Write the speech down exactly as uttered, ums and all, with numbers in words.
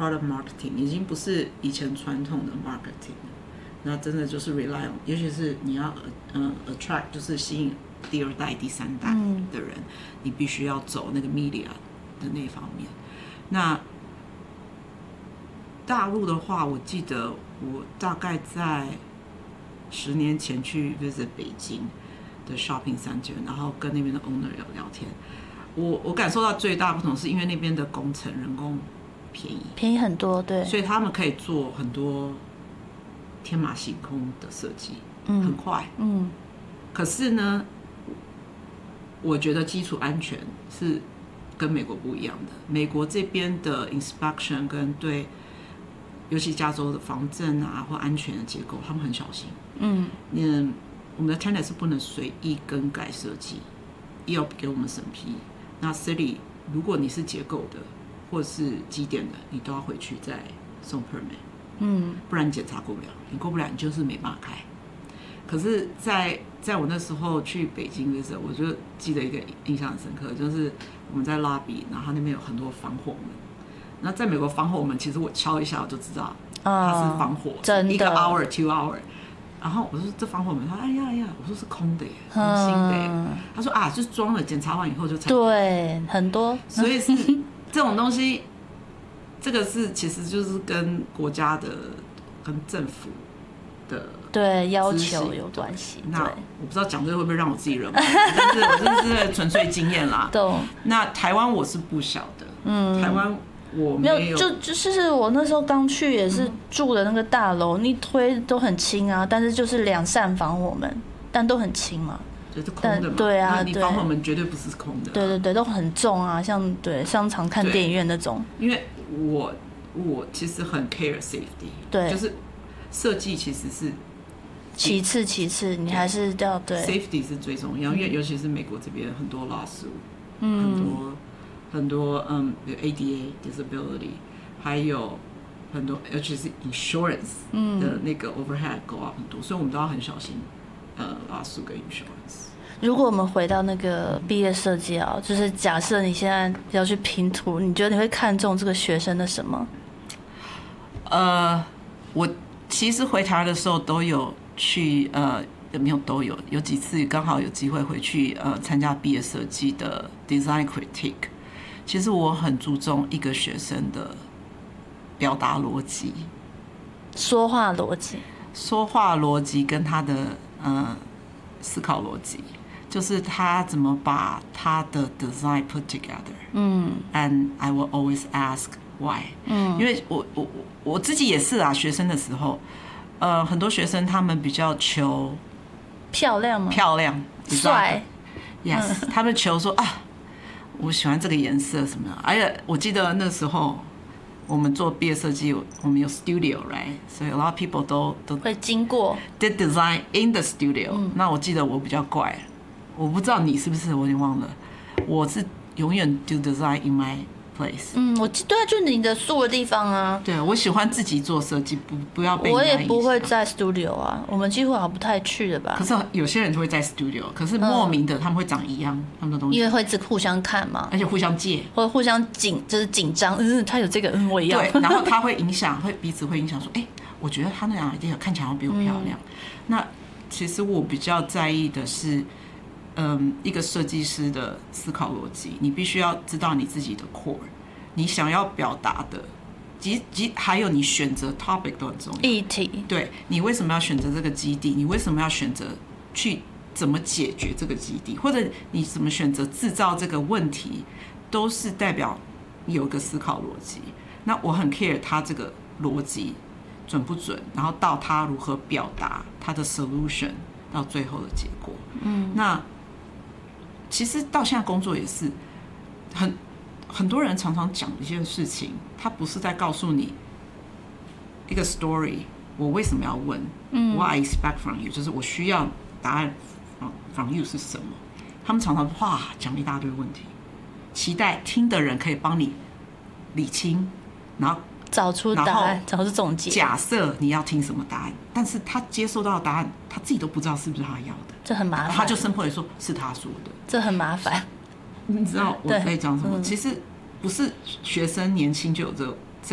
part of marketing， 已经不是以前传统的 marketing 了。那真的就是 rely on， 尤其是你要呃 attract， 就是吸引第二代、第三代的人，嗯、你必须要走那个 media 的那方面。那大陆的话，我记得我大概在十年前去 visit 北京的 shopping center， 然后跟那边的 owner 聊聊天。我我感受到最大不同是因为那边的工程人工便宜， 便宜很多，对， 所以他们可以做很多天马行空的设计，嗯，很快，嗯。可是呢，我觉得基础安全是跟美国不一样的。美国这边的 inspection 跟对，尤其加州的防震啊或安全的结构，他们很小心，嗯。嗯，我们的 tenant 是不能随意更改设计，要给我们审批。那 city 如果你是结构的或是机电的，你都要回去再送 permit， 嗯，不然你检查过不了，你过不了你就是没办法开。可是在在我那时候去北京的时候，我就记得一个印象很深刻，就是我们在 lobby， 然后他那边有很多防火门。那在美国防火门，其实我敲一下我就知道它是防火， 真的， 一个 hour two hour。然后我说这防火门，他说哎呀哎呀，我说是空的耶，很新的耶。嗯、他说啊，就是装了，检查完以后就才对，很多， 所以是这种东西，这个是其实就是跟国家的、跟政府的对要求有关系。 那我不知道讲这个会不会让我自己惹毛，但是我真的是纯粹经验啦。 懂。 那台湾我是不晓得，嗯，台湾。我没有， 没有就就是我那时候刚去也是住的那个大楼，你推都很轻啊，但是就是两扇防火门，但都很轻嘛， 就是空的嘛。 对啊， 你防火门绝对不是空的、啊。 对对对，都很重啊，像对商场看电影院那种。 因为我我其实很 care safety， 对，就是设计其实是其次其次，你还是要对 safety 是最重要，因为尤其是美国这边很多 lawsuit， 嗯，很多。很多嗯 ，A D A disability， 还有很多，尤其是 insurance 的那个 overhead go up 很多，所以我们都要很小心，呃，拉数跟 insurance。 如果我们回到那个毕业设计啊，就是假设你现在要去拼图，你觉得你会看重这个学生的什么？ 呃，我其实回台的时候都有去，呃，没有都有，有几次刚好有机会回去，呃，参加毕业设计的 design critique。其实我很注重一个学生的表达逻辑， 说话逻辑， 说话逻辑跟他的呃思考逻辑，就是他怎么把他的 design put together。嗯 ，and I will always ask why。嗯，因为我我我自己也是啊，学生的时候，呃，很多学生他们比较求漂亮吗？ 漂亮， 帅 ，yes， 他们求说啊。我喜欢这个颜色什么的，而且我记得那时候我们做毕业设计，我们有 studio，right？ 所以 a lot of people 都都会经过 did design in the studio、嗯。那我记得我比较怪，我不知道你是不是，我有点忘了。我是永远 do design in my place。 嗯，我对啊，就是你的住的地方啊。 对，我喜欢自己做设计，不不要被人家我也不会在 studio 啊，我们几乎好像不太去的吧。 可是有些人就会在 studio， 可是莫名的他们会长一样，他们的东西， 因为会只互相看嘛， 而且互相借， 或者互相紧，就是紧张。嗯，他有这个，嗯，我一样。 对，然后他会影响，会彼此会影响，说，哎、欸，我觉得他那样 idea 看起来比我漂亮。嗯、那其实我比较在意的是，嗯，一个设计师的思考逻辑，你必须要知道你自己的 core。你想要表达的，及及还有你选择 topic 都很重要。 议题， 对，你为什么要选择这个基地？你为什么要选择去怎么解决这个基地？或者你怎么选择制造这个问题，都是代表有一个思考逻辑。那我很 care 他这个逻辑准不准，然后到他如何表达他的 solution 到最后的结果。嗯，那其实到现在工作也是很。很多人常常讲一件事情，他不是在告诉你一个 story， 我为什么要问、嗯、what I expect from you， 就是我需要答案 from, from you 是什么。他们常常哇讲一大堆问题，期待听的人可以帮你理清，然后找出答案，找出总结。 假设你要听什么答案，但是他接受到的答案，他自己都不知道是不是他要的， 这很麻烦。 他就生破脸说是他说的， 这很麻烦。 你知道我在讲什么？其实不是学生年轻就有这个